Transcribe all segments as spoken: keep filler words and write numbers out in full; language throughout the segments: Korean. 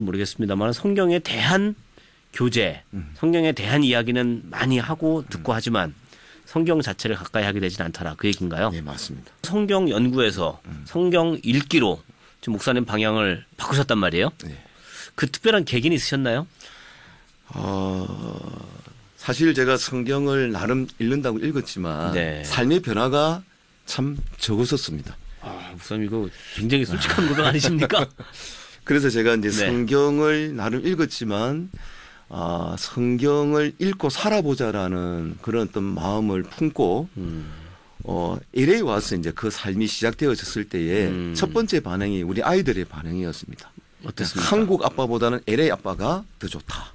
모르겠습니다만 성경에 대한 교재, 음. 성경에 대한 이야기는 많이 하고 듣고 음. 하지만 성경 자체를 가까이 하게 되진 않더라. 그 얘기인가요? 네, 맞습니다. 성경 연구에서 음. 성경 읽기로 지금 목사님 방향을 바꾸셨단 말이에요. 네. 그 특별한 계기는 있으셨나요? 어, 사실 제가 성경을 나름 읽는다고 읽었지만 네. 삶의 변화가 참 적었었습니다. 아, 목사님 이거 굉장히 솔직한 고백 아니십니까? 그래서 제가 이제 네. 성경을 나름 읽었지만 아, 성경을 읽고 살아보자라는 그런 어떤 마음을 품고 음. 어, 엘에이 와서 이제 그 삶이 시작되어졌을 때에 음. 첫 번째 반응이 우리 아이들의 반응이었습니다. 어떻습니까? 한국 아빠보다는 엘에이 아빠가 더 좋다.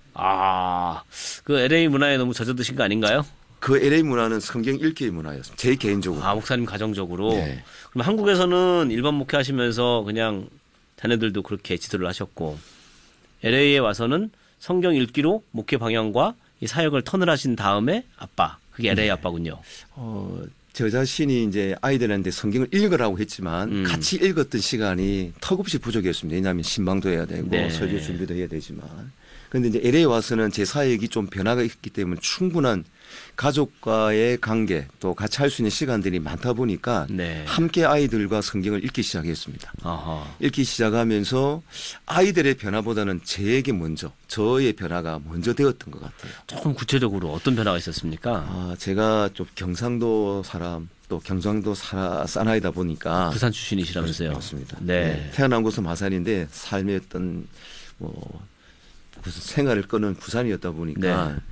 아, 그 엘에이 문화에 너무 젖어드신 거 아닌가요? 그 엘에이 문화는 성경 읽기의 문화였습니다. 제 개인적으로. 아, 목사님 가정적으로. 네. 그럼 한국에서는 일반 목회하시면서 그냥 자녀들도 그렇게 지도를 하셨고 엘에이에 와서는 성경 읽기로 목회 방향과 이 사역을 턴을 하신 다음에 아빠, 그게 엘에이 네. 아빠군요. 어, 저 자신이 이제 아이들한테 성경을 읽으라고 했지만 음. 같이 읽었던 시간이 턱없이 부족했습니다. 왜냐하면 신방도 해야 되고 네. 설교 준비도 해야 되지만. 그런데 이제 엘에이 와서는 제 사역이 좀 변화가 있기 때문에 충분한 가족과의 관계 또 같이 할 수 있는 시간들이 많다 보니까 네. 함께 아이들과 성경을 읽기 시작했습니다. 아하. 읽기 시작하면서 아이들의 변화보다는 제에게 먼저 저의 변화가 먼저 되었던 것 같아요. 조금 구체적으로 어떤 변화가 있었습니까? 아, 제가 좀 경상도 사람 또 경상도 사, 사나이다 보니까 부산 출신이시라면서요? 그렇습니다. 네. 네. 태어난 곳은 마산인데 삶의 어떤 뭐 생활을 끄는 부산이었다 보니까 네.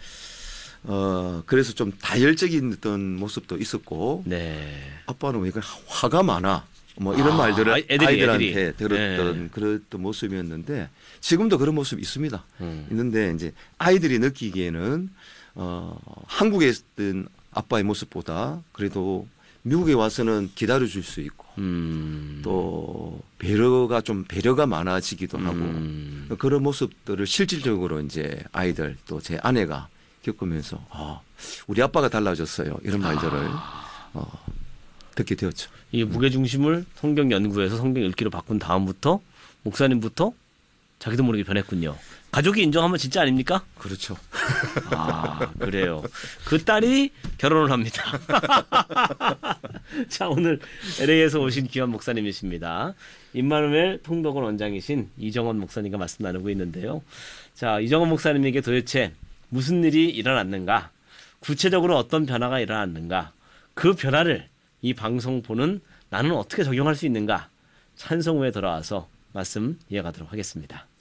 어, 그래서 좀 다혈적인 어떤 모습도 있었고, 네. 아빠는 왜 화가 많아? 뭐 이런 아, 말들을 애들이, 아이들한테 애들이. 들었던 네. 그런 모습이었는데, 지금도 그런 모습이 있습니다. 음. 있는데, 이제 아이들이 느끼기에는, 어, 한국에 있던 아빠의 모습보다 그래도 미국에 와서는 기다려줄 수 있고, 음. 또 배려가 좀 배려가 많아지기도 하고, 음. 그런 모습들을 실질적으로 이제 아이들 또 제 아내가 겪으면서 아, 우리 아빠가 달라졌어요. 이런 말들을 아. 어, 듣게 되었죠. 이 무게중심을 성경 연구에서 성경 읽기로 바꾼 다음부터 목사님부터 자기도 모르게 변했군요. 가족이 인정하면 진짜 아닙니까? 그렇죠. 아, 그래요. 그 딸이 결혼을 합니다. 자, 오늘 엘에이에서 오신 귀한 목사님이십니다. 임마누엘 통독원 원장이신 이정원 목사님과 말씀 나누고 있는데요. 자, 이정원 목사님에게 도대체 무슨 일이 일어났는가? 구체적으로 어떤 변화가 일어났는가? 그 변화를 이 방송 보는 나는 어떻게 적용할 수 있는가? 찬송 후에 돌아와서 말씀 이어가도록 하겠습니다.